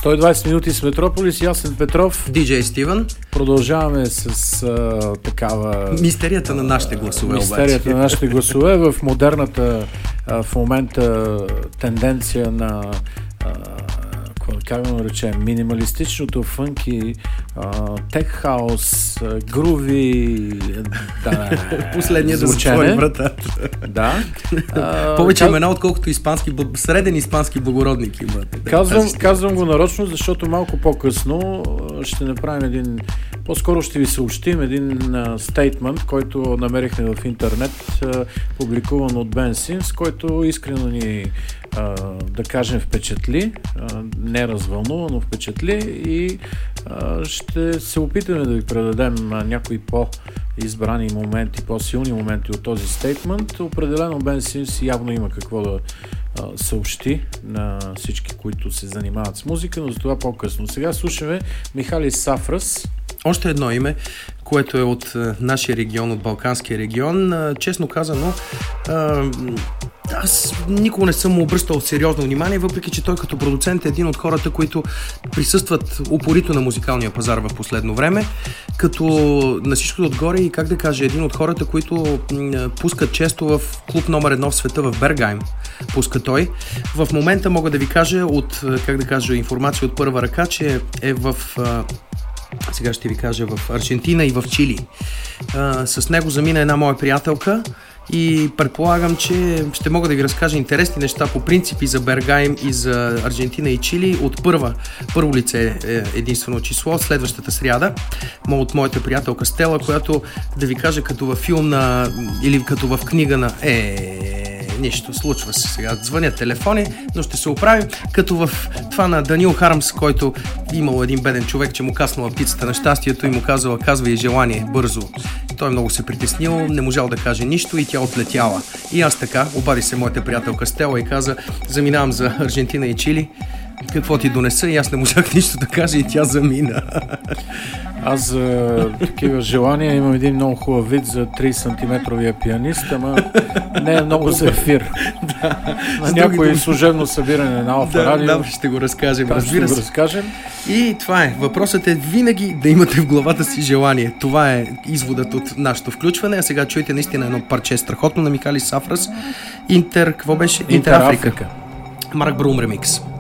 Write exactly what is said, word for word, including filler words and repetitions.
сто и двайсет минути с Метрополис, Ясен Петров, диджей Стивън. Продължаваме с а, такава... Мистерията на нашите гласове. Мистерията обаче. на нашите гласове в модерната а, в момента тенденция на а, как да наречем, минималистичното, фънки, тек хаус, груви, да, последния да затвори вратата. Да. Повече имена, отколкото испански, среден испански благородник имате. Казвам, казвам го нарочно, защото малко по-късно ще направим един, по-скоро ще ви съобщим един стейтмент, който намерихме в интернет, публикуван от Бен Симс, който искрено ни, да кажем, впечатли, не развълнува, но впечатли, и ще се опитаме да ви предадем някои по-избрани моменти, по-силни моменти от този стейтмент. Определено Бен Симс явно има какво да съобщи на всички, които се занимават с музика, но за това по-късно. Сега слушаме Михалис Сафрас. Още едно име, което е от а, нашия регион, от Балканския регион. А, честно казано, а, аз никога не съм му обръщал сериозно внимание, въпреки че той като продуцент е един от хората, които присъстват упорито на музикалния пазар в последно време, като на всичко отгоре и, как да кажа, един от хората, които м, пускат често в клуб номер едно в света, в Бергайм. Пуска той. В момента мога да ви кажа от, как да кажа, информация от първа ръка, че е в... А, сега ще ви кажа, в Аржентина и в Чили. А, с него замина една моя приятелка и предполагам, че ще мога да ви разкажа интересни неща по принципи за Бергайм и за Аржентина и Чили от първа, първо лице е единствено число, следващата сряда, от моята приятелка Стела, която, да ви кажа, като във филм на, или като в книга на е... Нищо, случва се сега. Звънят телефони, но ще се оправим. Като в това на Даниил Хармс, който имал един беден човек, че му каснала пицата на щастието и му казала: казва и желание, бързо. Той много се притеснил, не можал да каже нищо и тя отлетяла. И аз така, обади се моята приятелка Стела и каза: заминавам за Аржентина и Чили. Какво ти донеса? И аз не можах нищо да кажа и тя замина. Аз за такива желания имам един много хубав вид за три сантиметровия пианист, ама не е много за ефир. Да. На някое други... служебно събиране на Алфа да, Радио. Да, ще го разкажем, да, разбира ще се. Го разкажем. И това е. Въпросът е винаги да имате в главата си желание. Това е изводът от нашето включване. А сега чуйте наистина едно парче страхотно на Михалис Сафрас. Интер, какво беше? Интер Африка. Марк Брум ремикс.